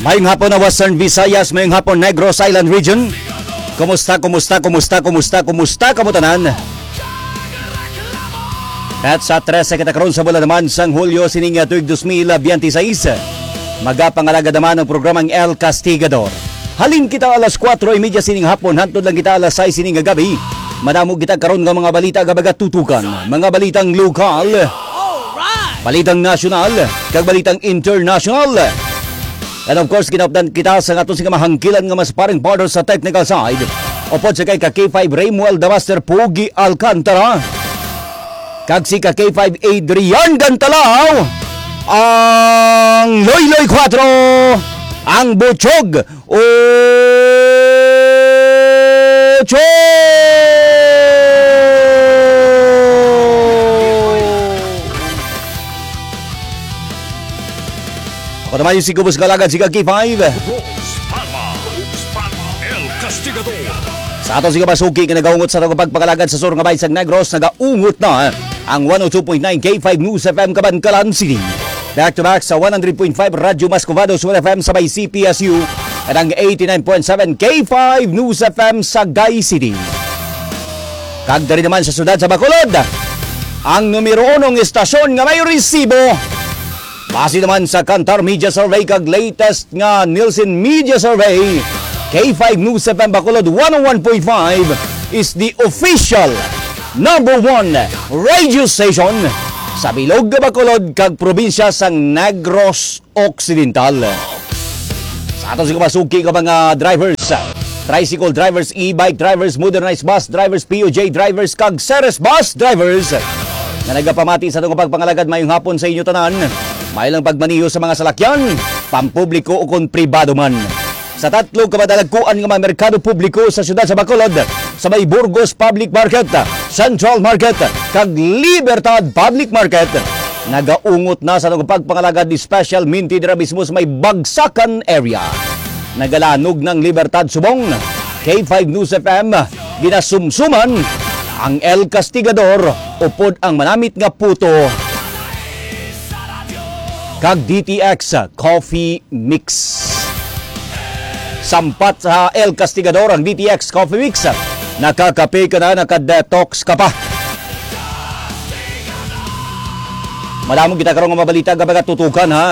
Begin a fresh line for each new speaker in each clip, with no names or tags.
Mayong hapon na Western Visayas, mayong hapon Negros Island Region. Kumusta kamutanan? At sa 13 kitakaroon sa bulan naman sang Hulyo sining tuig 2026. Magapangalaga naman ang programang El Castigador. Halin kita alas 4:30 sining hapon, hantod lang kita alas 6 sining gabi. Madamo kita karon nga mga balita gabaga tutukan, mga balitang lokal, balitang nasyonal, kag balitang international. And of course, kinapdan kita sa ato sing mahangkilan nga mas paring partner sa technical side. Upod sa kay K5 Raymuel the Master Pugi Alcantara. Kag si K5 Adrian Gantalaw. Ang Loyloy 4. Ang Butchog. Ocho. Ako naman yung si Kubos Galagad, si K5.
El Castigador.
Sa ato si Kabasuki, nagaungot sa pagpagpagkalagad sa Sur nga Baysag Negros, nagaungot na ang 102.9 K5 News FM Cabancalan City. Back to back sa 100.5 Radyo Mascovados 1 FM sa Bay CPSU at ang 89.7 K5 News FM sa Gay City. Kagda rin naman sa syudad sa Bacolod, ang numero 1 estasyon nga may resibo. Base naman sa Kantar Media Survey kag latest nga Nielsen Media Survey, K5 News FM Bacolod 101.5 is the official number 1 radio station sa Bilog Bacolod kag probinsya sang Negros Occidental. Sa ato si kumasuki ka mga drivers, tricycle drivers, e-bike drivers, modernized bus drivers, POJ drivers kag Ceres bus drivers na nagapamati sa itong pagpangalagad mayong hapon sa inyo tanan. May lang pagmaniho sa mga salakyan, pampubliko o kung pribado man. Sa tatlo kamadalagkuan ng mga merkado publiko sa syudad sa Bacolod, sa may Burgos Public Market, Central Market, kag Libertad Public Market, nagaungot na sa pagpangalagad ni Special Minty dira mismo sa may Bagsakan area. Nagalanog ng Libertad Subong, K5 News FM, ginasumsuman ang El Castigador, upod ang manamit nga puto, kag DTX Coffee Mix. Sampat sa El Castigador ang DTX Coffee Mix. Nakakape ka na, nakadetox ka pa. Madamong kita karong mabalita gabaga tutukan ha.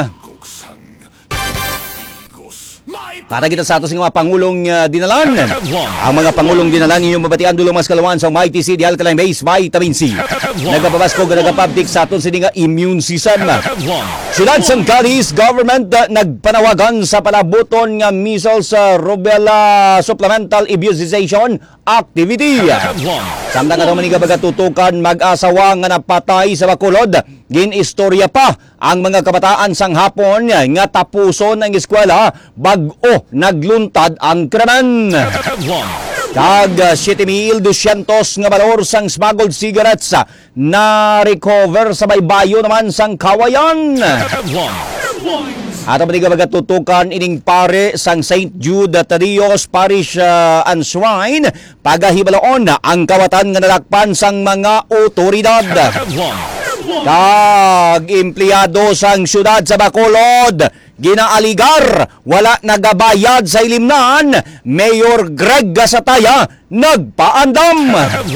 Para kita sa ato sing mga pangulong dinalan. Ang mga pangulong dinalan inyong mabatian dulong mas kalawan sa Mighty C di Alkaline Base Vitamin C. Nagapabasko nagapabdik sa aton sini nga immune system. Syudad San Carlos government nagpanawagan sa palabuton nga measles rubella supplemental immunization activity. Samtang ato maniga bagatutukan mag-asawa nga napatay sa Bacolod, ginistorya pa ang mga kabataan sang hapon nga tapuson ang eskwela bag-o nagluntad ang krimen. Kag 7,200 nga balor sang smuggled cigarettes na recover sa baybayo naman sang Kawayan. Ato maniga bagatutukan ining pare sang St. Jude Tadios Parish and Shrine pagahibalaon ang kawatan nga nalakpan sang mga otoridad. Kag empleyado sang syudad sa Bacolod ginaaligar wala nagabayad sa ilimnan, Mayor Greg Gasataya nagpaandam.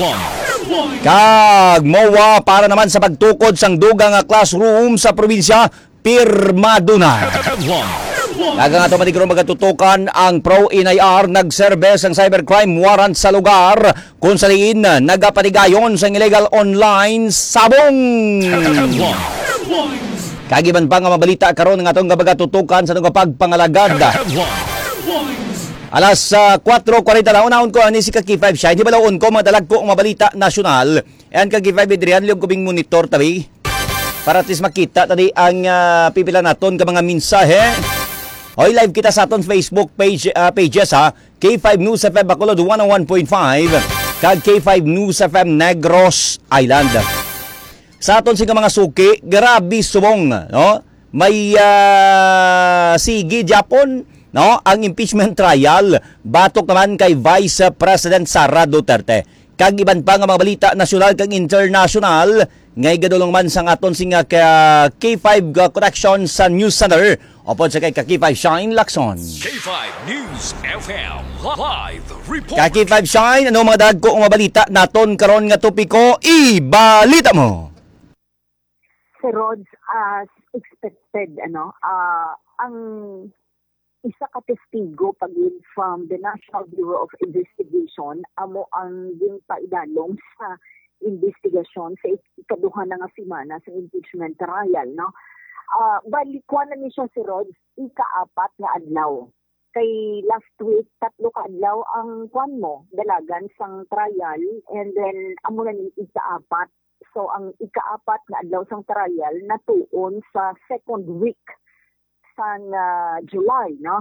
Kag mowa para naman sa pagtukod sang dugang nga classroom sa probinsya pirmado na. Kag ato matigro magatutukan ang Pro-NIR nagserbe sang cybercrime warrant sa lugar kung saliin nagapatigayon sang illegal online sabong. Kagiban pa nga mabalita karon nga atong gabagatutukan sa atong pagpangalagad. Alas 4:40 na unahon ko ani si K5 siya. Di balawon ko madalag ko ang mabalita nasyonal. And K5 Adrian liog kubing monitor tabi para at least makita tadi ang pipila naton ka mga mensahe. Hoy, live kita sa aton Facebook pages ha. K5 News FM Bacolod 101.5 kag K5 News FM Negros Island. Sa aton sing mga suki, grabe subong, no? May sige Japon, no? Ang impeachment trial batok naman kay Vice President Sara Duterte. kag iban pa nga mga balita nasyonal kag international ngay gadulong man sang aton singa K5 connection sa News Center upod sa kay K5 Shine Lacson.
K5 News FM Live Report.
K5 Shine, ano mga dagko nga balita naton karon nga topiko, ibalita mo.
Sir Rods, as expected, ang isa ka testigo pagin from the National Bureau of Investigation amo ang ginpaidalong sa investigasyon sa ikaduha na nga semana sa impeachment trial, no? Balikwan na ni siya si Rods ika-4 nga adlaw. Kay last week 3 ka adlaw ang kwan mo dalagan sang trial, and then amo na ni ika-4. So ang ika-4 nga adlaw sang trial natuon sa second week sang July, no?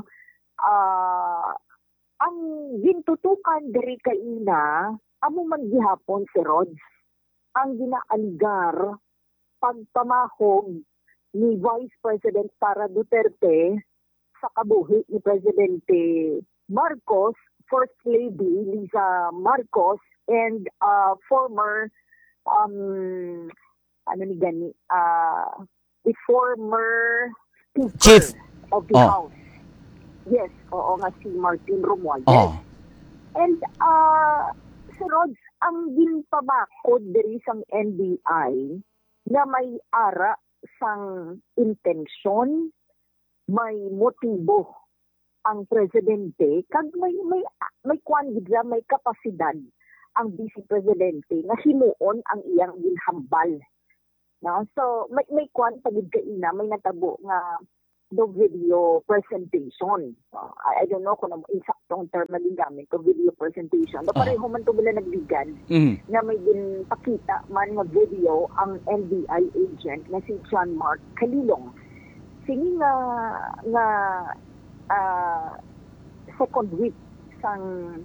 Ang gintutukan diri kay ina amo man gihapon si Rods ang ginaaligar pagpamahog ni Vice President Sara Duterte sa kabuhi ni Presidente Marcos, First Lady Liza Marcos, and former the former Speaker
Chief
of the House. Yes, oo nga, si Martin Romualdez. And Sir Rods, ang ginpabakod diri sang NBI na may ara sang intensyon, may motibo ang presidente, kag may kwan gidra, may kapasidad ang vice presidente nga himuon ang iyang ginhambal. No? So may kwan pagid kaina, may natabo nga do video presentation. I don't know kung ano insaktong term na ginamit ko, video presentation. Pareho man to bila nagbigan na may ginpakita man nga video ang NBI agent na si John Mark Calilong. Sini nga second week sang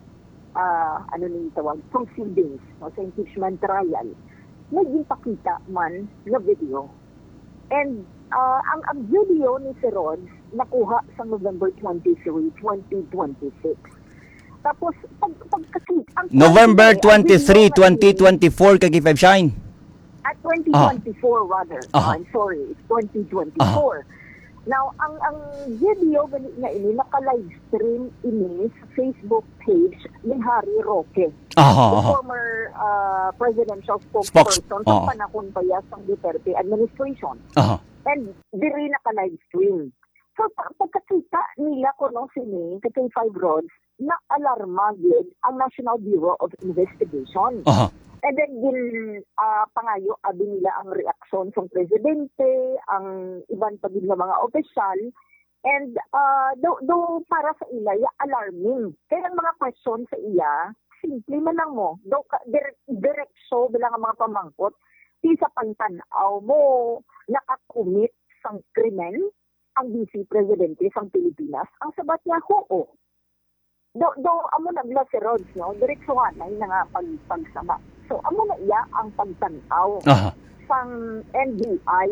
proceedings, no, sa impeachment trial, naging pakita man na video. And ang video ni Sir Rods nakuha sa November 23, 2026. Tapos pagkakita
November 23, 2024 kay K5 Shine.
At 2024 rather. I'm sorry, it's 2024. Now, ang video nga ini naka-live stream ini sa Facebook page ni Harry Roque, the former presidential spokesperson sa panahon pa sa Duterte administration. And diri naka-live stream. So, pagkakita nila ko no sini, kay 5 Rods, na-alarma gid ang National Bureau of Investigation. And then pangayo abi nila ang reaksyon sa presidente, ang iban pa din nga mga opisyal, and do para sa ila alarming. Kaya ang mga question sa iya, simple man lang mo, do direksyo bilang ang mga pamangkot, di sa pantanaw mo nakakumit sang krimen ang vice presidente sang Pilipinas, ang sabat niya oo. Do amo na bila si Rods, no, direksyohan na nga pagsama. So, amo na iya ang pagtanaw sang NBI.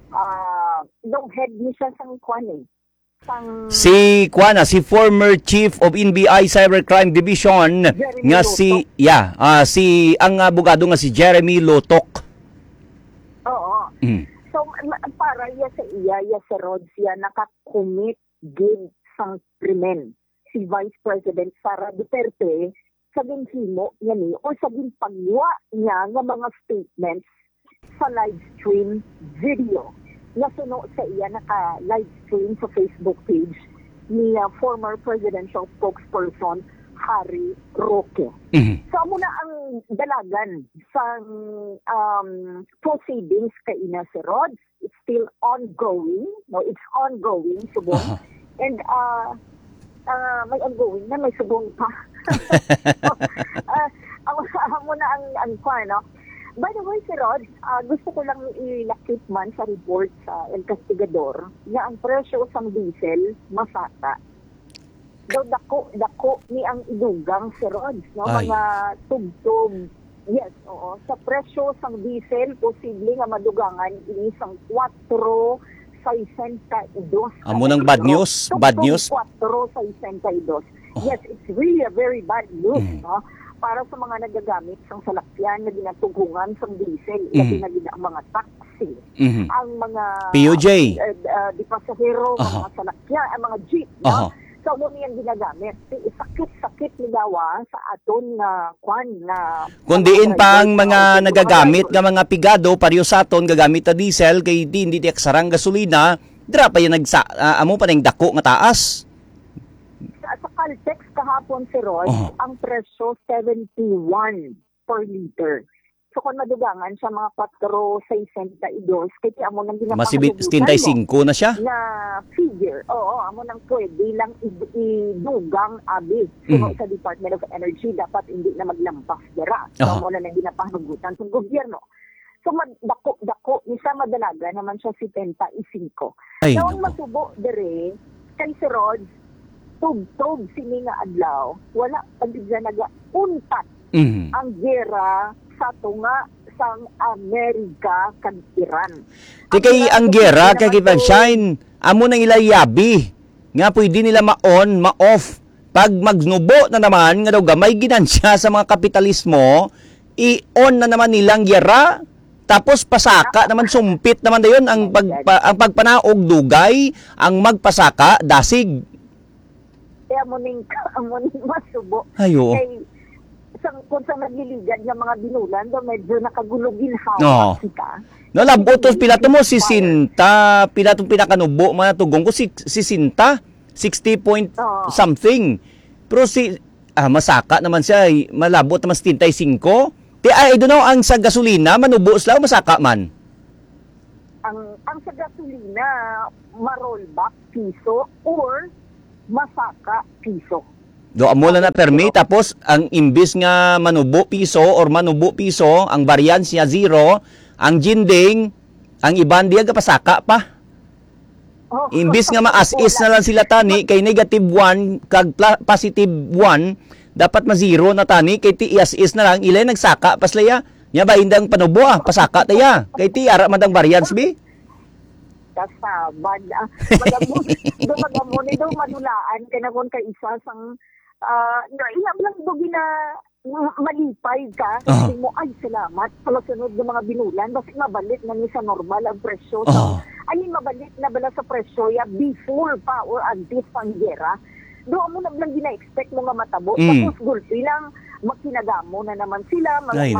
Dong head ni siya sang kwan
si former Chief of NBI Cybercrime Division
Jeremy
nga
Lotok.
si ang abogado nga si Jeremy Lotok.
Oo. So, para iya sa sa Rods siya nakakumit gid sang krimen. Si Vice President Sara Duterte sa ginhimo niya ni o sa ginpagwa niya nga mga statements sa live stream video. Nasuno sa iya naka-live stream sa Facebook page ni former presidential spokesperson Harry Roque. So muna ang dalagan sa proceedings kay ina si Rods. It's still ongoing. No, it's ongoing subong. And may ongoing na, may subong pa. Amo na ang no? By the way, Sir Rod, gusto ko lang ilakip man sa report sa El Castigador na ang presyo sa diesel masata. Daw dako ni ang idugang, Sir Rod, no? Mga tugtog. Yes, oo. Sa presyo sa diesel, posible nga madugangan ini sang 4.62.
Amo ng bad news? Bad news?
4.62. Yes, it's really a very bad news, no? para sa mga nagagamit ng salakyan na ginatugungan sa diesel, labi na ang mga taxi, ang mga
POJ.
Di pasahero, mga salakyan, ang mga jeep, no? So, mo niyang ginagamit. Sakit-sakit ni Dawa sa aton na
kundiin pa ang mga nagagamit nga mga pigado, pareho sa aton, gagamit na diesel, kay hindi sarang gasolina, dira pa yung amo pa ng dako nga taas.
Sa Caltex kahapon si Rod, ang presyo 71 per liter. So kung madugangan sa mga 4.62, kaya amo nang
Mas 75 na siya?
Na figure. Oo, amo nang pwede lang idugang abi. So sa Department of Energy, dapat hindi na maglampas dira. So amo na nang ginapahagutan sa gobyerno. So dako, isa madalaga naman siya 75. Now ang masubo dire, kay si Rod, tug-tug sini nga adlaw, wala pagdya naga-untat ang gera sa tunga sang Amerika kag Iran.
Kay ang gera kay Shine, amo nang ilayabi nga pwede nila ma-on, ma-off. Pag magnubo na naman nga daw gamay ginansya sa mga kapitalismo, i-on na naman nilang gera. Tapos pasaka naman, sumpit naman dayon ang pagpanaog dugay, ang magpasaka dasig.
Kaya mo ning masubo.
Ayo.
Kay kung sa nagliligan ng mga binulan, do medyo nakagulugin hawa ka.
No, labotos pilato mo si Sinta, pilatong pinakanubo man tugong ko si Sinta, 60 point something. Pero masaka naman siya, malabot naman 75. I don't know, ang sa gasolina, manubo sila o masaka man?
Ang sa gasolina, marollback piso or masaka piso.
Do amo na permi, tapos ang imbis nga manubo piso or manubo piso, ang variance niya 0, ang jinding, ang iban diya pasaka pa. Imbis nga ma-as-is na lang sila tani, kay negative 1, kag positive 1, dapat ma-0 na tani, kay ti as-is na lang, ilay nagsaka, paslaya, nya ba indang panubo pasaka taya, kay ti ara madang variance bi?
Kasabad. Magamuni daw madulaan, kanakon kay isa sang iyam lang dogi na malipay ka, kasi mo, ay salamat, palasunod ng mga binulan, kasi mabalik na niya sa normal ang presyo. So, mabalik na bala sa presyo, before pa or antes pang gera, doon mo na lang gina-expect mo nga matabo. Tapos gulpi lang, makinagamo na naman sila,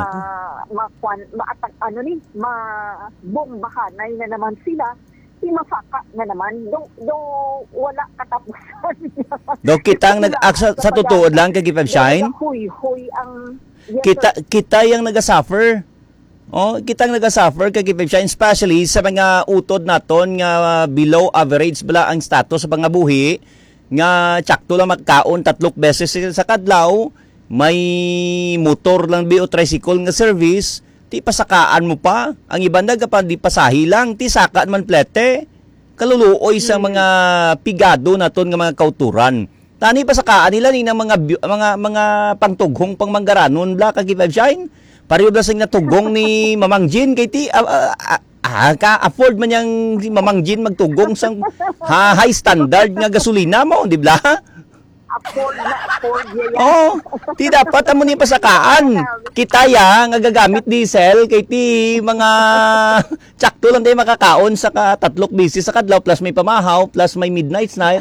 mabombahanay na naman sila, masaka na naman, do wala katapusan.
Do kitang sa totoo lang kay Shine.
Huy ang
kita yang naga-suffer. Kitang naga-suffer kay Shine, especially sa mga utod naton nga below average bala ang status sa mga buhi nga tsakto lang magkaon 3 beses sa kadlaw, may motor lang o tricycle nga service. Ti pasakaan mo pa. Ang iban na kapag di pasahi lang, ti sakaan man plete. Kaluluoy sa mga pigado naton nga mga kauturan. Tani pasakaan nila ni ng mga pangtughong pangmanggaranon bla kag Shine. Pareho bla sing natugong ni Mamang Jin kay ti ka-afford man yang si Mamang Jin magtugong sang high standard nga gasolina mo, di ba?
Afford yan.
Ti dapat amo ni pasakaan. Kita nga gagamit diesel kay ti mga tsakto lang tayo makakaon sa 3 beses sa kadlaw plus may pamahaw plus may midnight snack.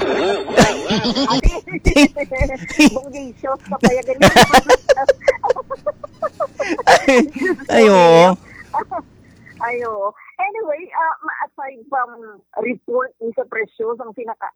Bonggisyo sa kaya ganito. Ayo. Anyway, aside from report sa presyo